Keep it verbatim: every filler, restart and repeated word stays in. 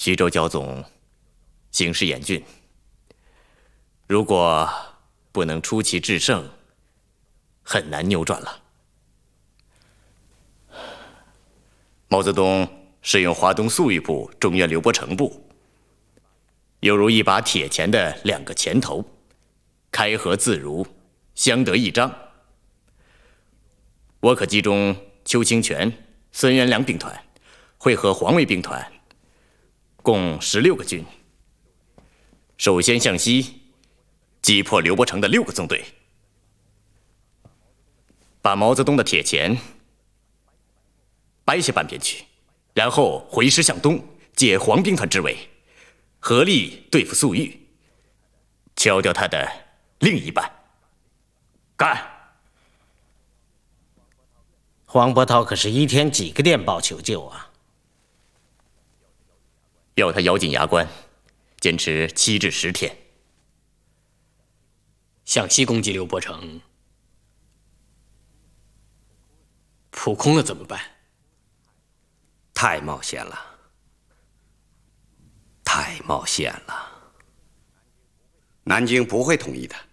徐州焦总形势严峻，如果不能出奇制胜，很难扭转了。毛泽东是用华东粟裕部、中原刘伯承部，犹如一把铁钳的两个钳头，开合自如，相得益彰。我可集中邱清泉、孙元良兵团，会合黄卫兵团，共十六个军，首先向西击破刘伯承的六个纵队，把毛泽东的铁钳掰下半边去，然后回师向东，借黄兵团之围，合力对付粟裕，敲掉他的另一半。干！ 黄伯韬可是一天几个电报求救啊？ 要他咬紧牙关，坚持七至十天。 向西攻击刘伯承，扑空了怎么办？ 太冒险了，太冒险了。 南京不会同意的。